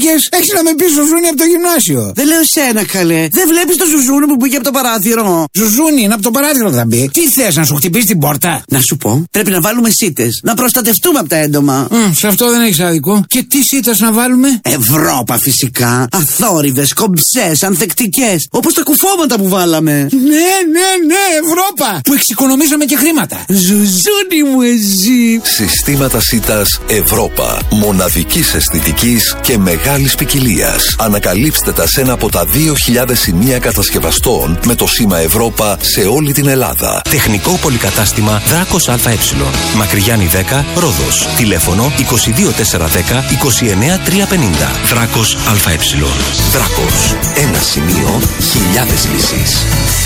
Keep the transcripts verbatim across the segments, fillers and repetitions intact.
είχες. Έχεις να με πεις Ζουζούνι από το γυμνάσιο. Δεν λέω εσένα, καλέ. Δεν βλέπεις το Ζουζούνι που πήγε από το παράθυρο. Ζουζούνι είναι από το παράθυρο θα μπει. Τι θες, να σου χτυπήσει την πόρτα? Να σου πω, πρέπει να βάλουμε σίτες. Να προστατευτούμε από τα έντομα. Mm, σε αυτό δεν έχεις άδικο. Και τι σίτες να βάλουμε? Ευρώπα φυσικά. Αθόρυβες, κομψές, ανθεκτικές. Όπως τα κουφώματα που βάλαμε. Ναι, ναι, ναι, Ευρώπα. Που εξοικονομήσαμε και χρήματα. Ζουζούνι μου εσύ. Συστήματα σίτας Ευρώπα. Μοναδικής αισθητικής και μεγάλης ποικιλίας. Ανακαλύψτε τα σε ένα από τα δύο χιλιάδες σημεία κατασκευαστών με το σήμα Ευρώπα σε όλη την Ελλάδα. Τεχνικό πολυκατάστημα Δράκος ΑΕ. Μακριγιάννη δέκα, Ρόδος. Τηλέφωνο είκοσι δύο τετρακόσια δέκα είκοσι εννέα τριακόσια πενήντα. Δράκος ΑΕ. Δράκος. Ένα σημείο, χιλιάδες λύσεις.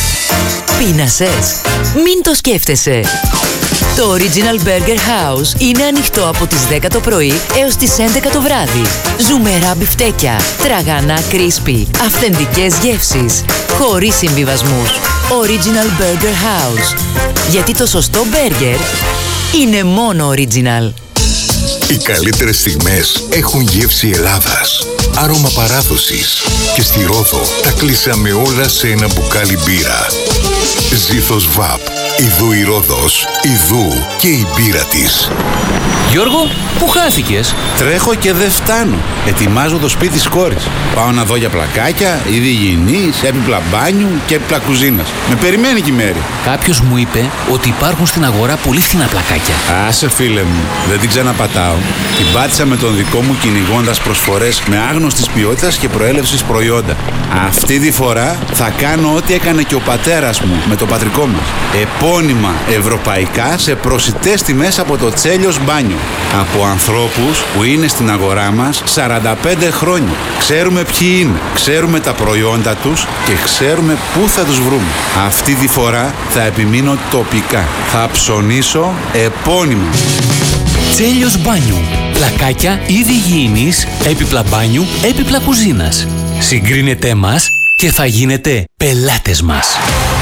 Πείνασες? Μην το σκέφτεσαι. Το Original Burger House είναι ανοιχτό από τις δέκα το πρωί έως τις έντεκα το βράδυ. Ζουμερά μπιφτέκια, τραγανά crispy, αυθεντικές γεύσεις, χωρίς συμβιβασμούς. Original Burger House. Γιατί το σωστό μπέργκερ είναι μόνο original. Οι καλύτερες στιγμές έχουν γεύση Ελλάδας, άρωμα παράδοσης. Και στη Ρόδο τα κλείσαμε όλα σε ένα μπουκάλι μπύρα. Ζήθος Βαπ. Ιδού η Ρόδος, ιδού και η μπύρα της. Γιώργο, πού χάθηκες? Τρέχω και δεν φτάνω. Ετοιμάζω το σπίτι της κόρης. Πάω να δω για πλακάκια, είδη υγιεινής, έπιπλα μπάνιου και έπιπλα κουζίνας. Με περιμένει και η Μέρη. Κάποιος μου είπε ότι υπάρχουν στην αγορά πολύ φθηνά πλακάκια. Άσε φίλε μου, δεν την ξαναπατάω. Την πάτησα με τον δικό μου κυνηγώντας προσφορές με άγνωστης ποιότητας και προέλευσης προϊόντα. Αυτή τη φορά θα κάνω ό,τι έκανε και ο πατέρας μου με το πατρικό μας. Επώνυμα ευρωπαϊκά σε προσιτές τιμές από το Τσέλιος Μπάνιο. Από ανθρώπους που είναι στην αγορά μας σαράντα πέντε χρόνια. Ξέρουμε ποιοι είναι, ξέρουμε τα προϊόντα τους και ξέρουμε πού θα τους βρούμε. Αυτή τη φορά θα επιμείνω τοπικά. Θα ψωνίσω επώνυμα. Τσέλιος Μπάνιου. Πλακάκια, είδη υγιεινής, έπιπλα μπάνιου, έπιπλα κουζίνας. Συγκρίνετε μας και θα γίνετε πελάτες μας.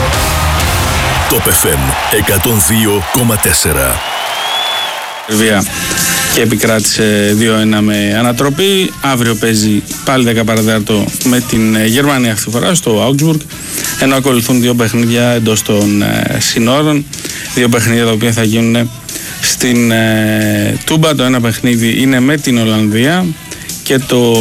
Top εφ εμ εκατόν δύο κόμμα τέσσερα. Σερβία και επικράτησε δύο ένα με ανατροπή. Αύριο παίζει πάλι δέκα παρά τέταρτο με την Γερμανία αυτή τη φορά στο Augsburg, ενώ ακολουθούν δύο παιχνίδια εντός των ε, συνόρων. Δύο παιχνίδια τα οποία θα γίνουν στην ε, Τούμπα. Το ένα παιχνίδι είναι με την Ολλανδία και το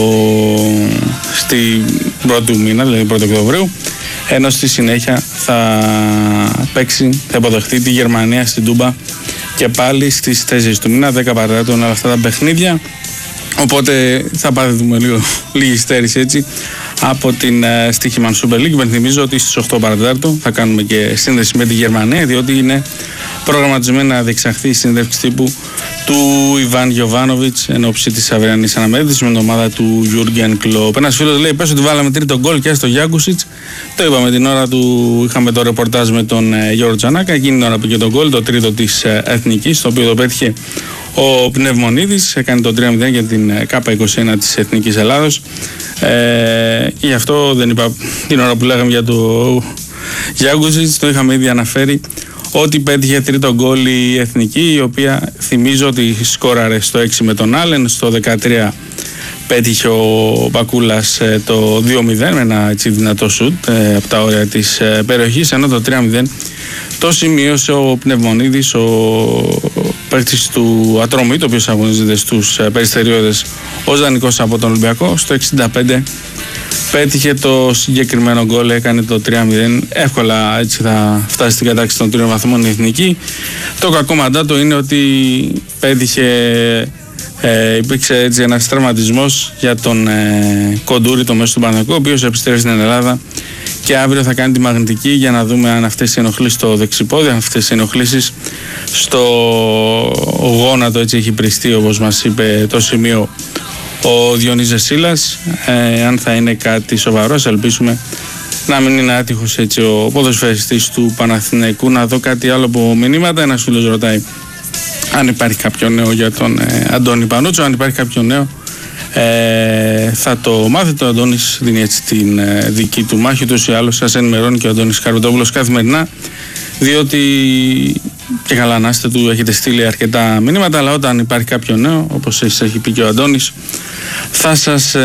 στη πρώτη μήνα, δηλαδή πρώτη Οκτωβρίου, ενώ στη συνέχεια θα παίξει, θα υποδεχτεί τη Γερμανία στην Τούμπα και πάλι στις τέσσερις του μήνα, δέκα παρά τέταρτο όλα αυτά τα παιχνίδια. Οπότε θα πάθουμε λίγο λίγη στέρηση έτσι από την uh, Στοίχημαν Super League. Υπενθυμίζω ότι στις οκτώ παρά τέταρτο θα κάνουμε και σύνδεση με τη Γερμανία, διότι είναι προγραμματισμένη να διεξαχθεί η συνέντευξη τύπου του Ιβάν Γιοβάνοβιτς εν ώψη της αυριανής αναμέτρησης με την ομάδα του Γιούργεν Κλοπ. Ένας φίλος λέει: πες ότι βάλαμε τρίτο γκολ και στο Γιάκουσιτς. Το είπαμε την ώρα του, είχαμε το ρεπορτάζ με τον uh, Γιώργο Τζανάκα. Εκείνη την ώρα πήγε το γκολ, το τρίτο της uh, Εθνικής, το οποίο το πέτυχε ο Πνευμονίδης. Έκανε το τρία μηδέν για την Κάπα είκοσι ένα της Εθνικής Ελλάδος. Ε, γι' αυτό δεν είπα την ώρα που λέγαμε για το Γιάκουσιτς, το είχαμε ήδη αναφέρει ότι πέτυχε τρίτο γκολ η Εθνική, η οποία θυμίζω ότι σκόραρε στο έξι με τον Άλεν, στο δεκατρία πέτυχε ο Μπακούλας το δύο μηδέν με ένα έτσι δυνατό σουτ ε, από τα όρια της ε, περιοχής, ενώ το τρία μηδέν το σημείωσε ο Πνευμονίδης, ο παίκτης του Ατρόμητο, ο οποίος αγωνίζεται στους ε, Περιστεριώδες ως δανεικός από τον Ολυμπιακό. Στο εξήντα πέντε πέτυχε το συγκεκριμένο γκολ, έκανε το τρία μηδέν. Εύκολα έτσι θα φτάσει στην κατάξη των τριών βαθμών η Εθνική. Το κακό μαντάτο είναι ότι πέτυχε, ε, υπήρξε έτσι ένας τραυματισμός για τον ε, Κοντούρη, το μέσο του Παναθηναϊκού, ο οποίος επιστρέφει στην Ελλάδα και αύριο θα κάνει τη μαγνητική για να δούμε αν αυτές οι ενοχλήσεις στο δεξιπόδι, αν αυτές οι ενοχλήσεις στο γόνατο έτσι έχει πριστεί, όπως μας είπε το σημείο ο Διονύζης Σίλας, ε, αν θα είναι κάτι σοβαρό. Ελπίσουμε να μην είναι άτυχος έτσι ο ποδοσφαιριστής του Παναθηναϊκού. Να δω κάτι άλλο από μηνύματα. Ένας φίλος ρωτάει αν υπάρχει κάποιο νέο για τον ε, Αντώνη Πανούτσο. Αν υπάρχει κάποιο νέο ε, θα το μάθετε. Ο Αντώνης δίνει έτσι την ε, δική του μάχη, ούτως ή άλλως σας ενημερώνει και ο Αντώνης Χαρμεντόπουλος καθημερινά, διότι και καλά να είστε, του έχετε στείλει αρκετά μηνύματα, αλλά όταν υπάρχει κάποιο νέο, όπως εσείς έχει πει και ο Αντώνης, θα σας